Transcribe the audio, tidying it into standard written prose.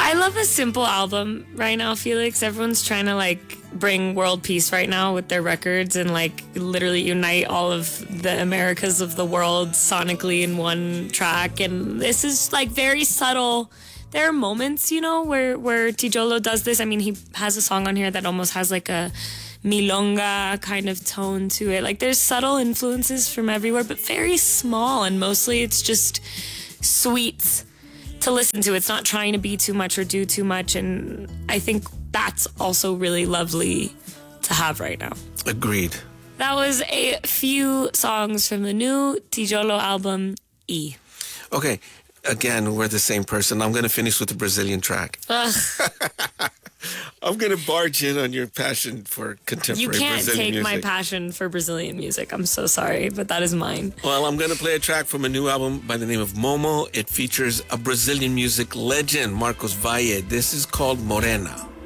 I love a simple album right now, Felix. Everyone's trying to like bring world peace right now with their records and like literally unite all of the Americas of the world sonically in one track. And this is like very subtle. There are moments, you know, where Tijolo does this. I mean, he has a song on here that almost has like a milonga kind of tone to it. Like there's subtle influences from everywhere, but very small, and mostly it's just sweet to listen to. It's not trying to be too much or do too much, and I think that's also really lovely to have right now. Agreed. That was a few songs from the new Tijolo album, E. Okay, again, we're the same person. I'm going to finish with the Brazilian track. I'm going to barge in on your passion for contemporary Brazilian music. You can't take my passion for Brazilian music. I'm so sorry, but that is mine. Well, I'm going to play a track from a new album by the name of Momo. It features a Brazilian music legend, Marcos Valle. This is called Morena.